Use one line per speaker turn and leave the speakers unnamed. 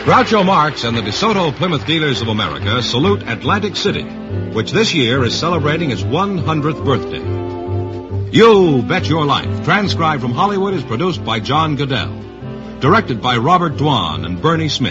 Groucho Marx and the DeSoto Plymouth Dealers of America salute Atlantic City, which this year is celebrating its 100th birthday. You Bet Your Life, transcribed from Hollywood, is produced by John Goodell. Directed by Robert Dwan and Bernie Smith.